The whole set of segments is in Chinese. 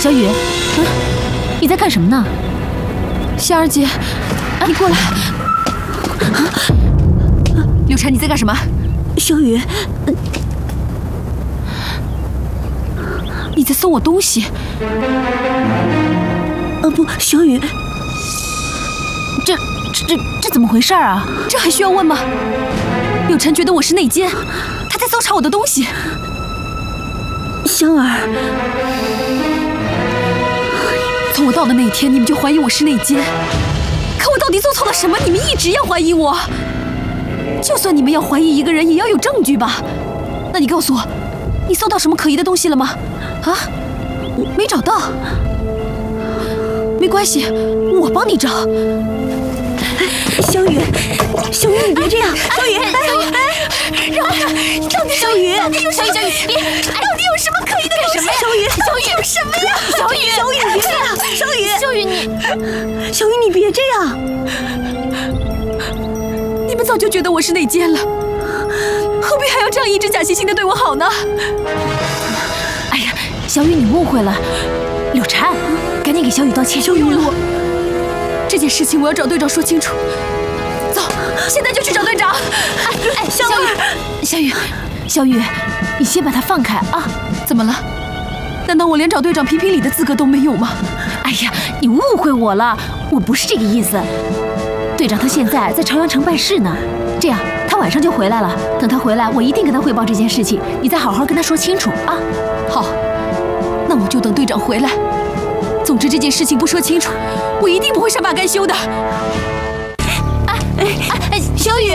小雨，你在干什么呢？ 夏儿姐，你过来。柳婵，你在干什么？ 小雨， 你在搜我东西。 不，小雨， 这怎么回事啊？ 这还需要问吗？柳婵觉得我是内奸，她在搜查我的东西。 香儿， 从我到的那一天，你们就怀疑我是内奸。可我到底做错了什么？你们一直要怀疑我。就算你们要怀疑一个人，也要有证据吧？那你告诉我，你搜到什么可疑的东西了吗？啊，没找到。没关系，我帮你找。 小雨，小雨，你别这样，小雨， 让我看，到底小雨， 小雨，别，到底有什么可疑的东西？ 小雨， 小雨有什么呀？小雨， 小雨，别这样，小雨， 小雨小雨，你别这样。 你们早就觉得我是内奸了，何必还要这样一直假惺惺的对我好呢？ 哎呀，小雨，你误会了。柳婵，赶紧给小雨道歉。 小雨，这件事情我要找队长说清楚。走，现在就去找队长。 哎，小雨，你先把他放开啊！ 怎么了？难道我连找队长评评理的资格都没有吗？ 哎呀，你误会我了，我不是这个意思。队长他现在在朝阳城办事呢，这样他晚上就回来了。等他回来，我一定跟他汇报这件事情，你再好好跟他说清楚啊。 好，那我就等队长回来。总之这件事情不说清楚，我一定不会善罢甘休的。 小雨，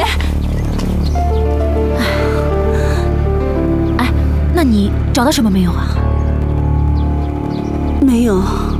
哎，那你找到什么没有啊？ 没有。